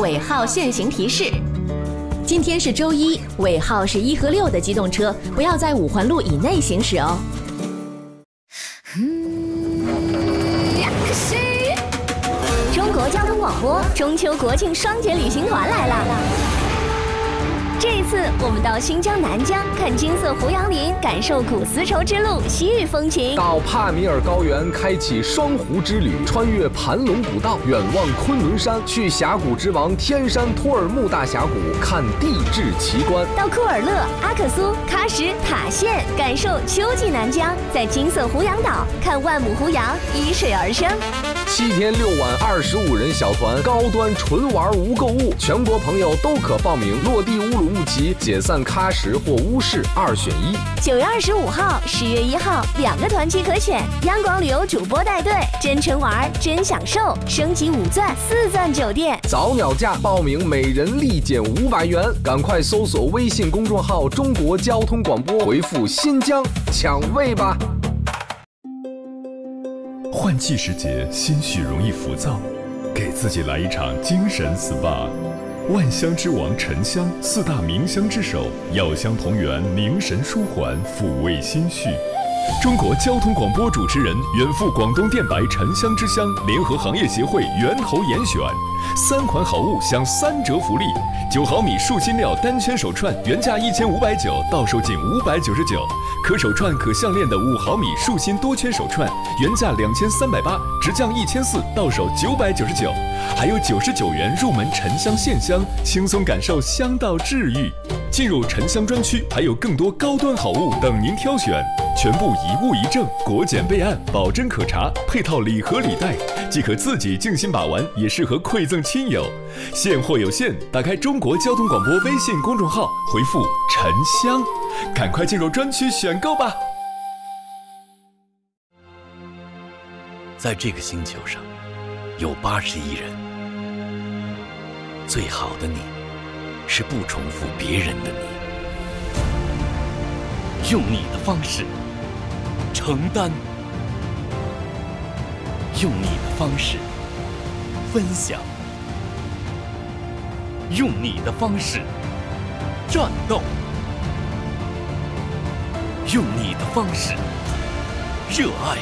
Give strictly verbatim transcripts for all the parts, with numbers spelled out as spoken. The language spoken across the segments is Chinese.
尾号限行提示。今天是周一，尾号是一和六的机动车不要在五环路以内行驶哦。中国交通广播中秋国庆双节旅行团来了。这一次，我们到新疆南疆看金色胡杨林，感受古丝绸之路西域风情； 到帕米尔高原开启双湖之旅，穿越盘龙古道，远望昆仑山，去峡谷之王天山托尔木大峡谷看地质奇观； 到库尔勒、阿克苏、喀什、塔县，感受秋季南疆，在金色胡杨岛看万亩胡杨依水而生。 七天六晚，二十五人小团，高端纯玩无购物，全国朋友都可报名，落地乌鲁木齐，解散喀什或乌市，二选一。 九月二十五号、十月一号两个团期可选，央广旅游主播带队，真纯玩真享受，升级五钻四钻酒店， 早鸟价报名每人立减五百元，赶快搜索微信公众号中国交通广播，回复新疆抢位吧。 换季时节，心绪容易浮躁，给自己来一场精神 S P A。 万香之王沉香，四大名香之首，药香同源，凝神舒缓，抚慰心绪。中国交通广播主持人，远赴广东电白沉香之乡，联合行业协会源头严选，三款好物享三折福利：九毫米树心料单圈手串原价一千五百九，到手仅五百九十九；可手串可项链的五毫米树心多圈手串原价两千三百八，直降一千四，到手九百九十九。还有九十九元入门沉香线香，轻松感受香道治愈。进入沉香专区，还有更多高端好物等您挑选，全部一物一证，国检备案，保真可查，配套礼盒礼袋，既可自己静心把玩，也适合馈赠亲友。现货有限，打开中国交通广播微信公众号，回复沉香，赶快进入专区选购吧。 在这个星球上，有八十亿人，最好的你，是不重复别人的你，用你的方式承担，用你的方式分享，用你的方式战斗，用你的方式热爱，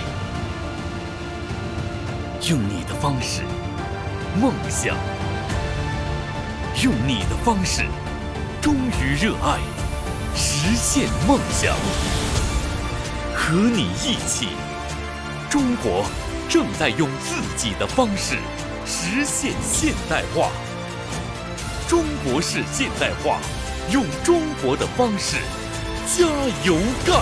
用你的方式梦想，用你的方式忠于热爱，实现梦想。和你一起，中国正在用自己的方式实现现代化。中国式现代化，用中国的方式加油干！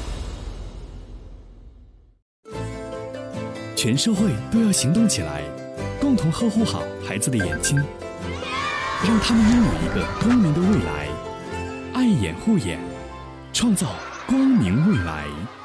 全社会都要行动起来，共同呵护好孩子的眼睛，让他们拥有一个光明的未来。爱眼护眼，创造光明未来。